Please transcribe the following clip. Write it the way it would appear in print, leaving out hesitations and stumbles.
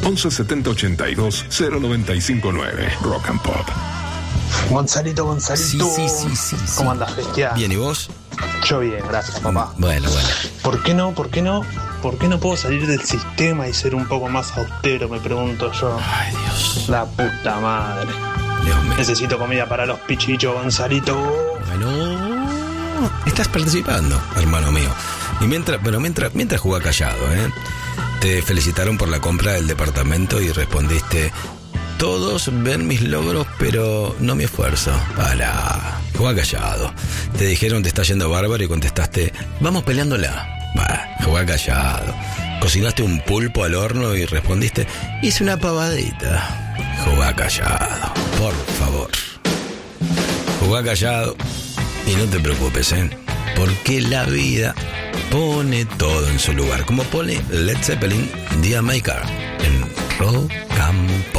11 70 82 0959. Rock and Pop. Gonzalito. Sí. ¿Cómo andas, bestia? Bien, ¿y vos? Yo bien, gracias, papá. Bueno. ¿Por qué no puedo salir del sistema y ser un poco más austero, me pregunto yo? Ay, Dios. La puta madre. Dios mío. Necesito comida para los pichichos, Gonzalito. Bueno, estás participando, hermano mío. Y mientras jugá callado, te felicitaron por la compra del departamento y respondiste: todos ven mis logros, pero no mi esfuerzo. Para, jugá callado. Te dijeron te está yendo bárbaro y contestaste: vamos peleándola. Jugá callado. Cocinaste un pulpo al horno y respondiste: hice una pavadita. Jugá callado, por favor. Jugá callado y no te preocupes, porque la vida pone todo en su lugar, como pone Led Zeppelin, The Maker, en Rock and